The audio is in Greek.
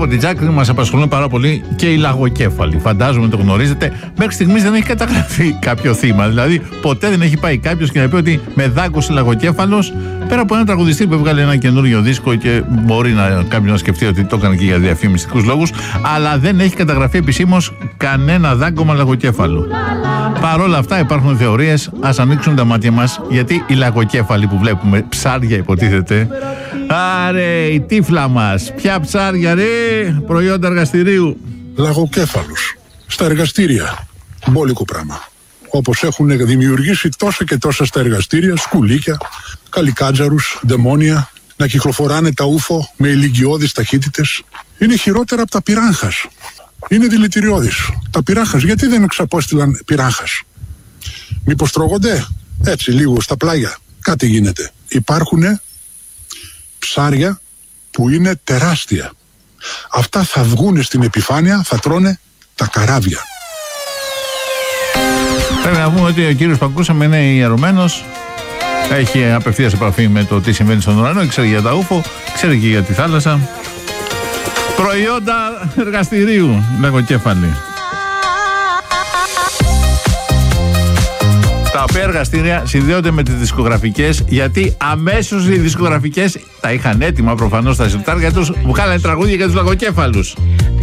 από την Τζάκρη μας απασχολούν πάρα πολύ και οι λαγοκέφαλοι. Φαντάζομαι το γνωρίζετε. Μέχρι στιγμής δεν έχει καταγραφεί κάποιο θύμα. Δηλαδή, ποτέ δεν έχει πάει κάποιος και να πει ότι με δάγκωσε λαγοκέφαλος. Πέρα από ένα τραγουδιστή που έβγαλε ένα καινούριο δίσκο και μπορεί κάποιος να σκεφτεί ότι το έκανε και για διαφημιστικούς λόγους. Αλλά δεν έχει καταγραφεί επισήμως κανένα δάγκωμα λαγοκέφαλου. Παρ' όλα αυτά υπάρχουν θεωρίες. Ας ανοίξουν τα μάτια μας, γιατί οι λαγοκέφαλοι που βλέπουμε, ψάρια υποτίθεται. Άρε, η τύφλα μας. Ποια ψάρια, ρε, προϊόντα εργαστηρίου. Λαγοκέφαλους στα εργαστήρια. Μπόλικο πράγμα. Όπως έχουν δημιουργήσει τόσα και τόσα στα εργαστήρια, σκουλίκια, καλικάτζαρους, δαιμόνια, να κυκλοφοράνε τα ούφο με ηλικιώδεις ταχύτητες. Είναι χειρότερα από τα πυράγχας. Είναι δηλητηριώδης. Τα πυράγχας, γιατί δεν εξαπόστηλαν πυράγχας? Μήπως τρώγονται έτσι λίγο στα πλάγια? Κάτι γίνεται. Υπάρχουνε ψάρια που είναι τεράστια. Αυτά θα βγούνε στην επιφάνεια, θα τρώνε τα καράβια. Πρέπει να πούμε ότι ο κύριος που ακούσαμε είναι ιερωμένος. Έχει απευθείας επαφή με το τι συμβαίνει στον ουρανό, ξέρει για τα ούφο, ξέρει και για τη θάλασσα. Προϊόντα εργαστηρίου, λαγοκέφαλοι. Τα οποία εργαστήρια συνδέονται με τις δισκογραφικές, γιατί αμέσως οι δισκογραφικές τα είχαν έτοιμα προφανώς στα σιρτάρια τους, βγάλανε τραγούδια για τους λαγοκέφαλους.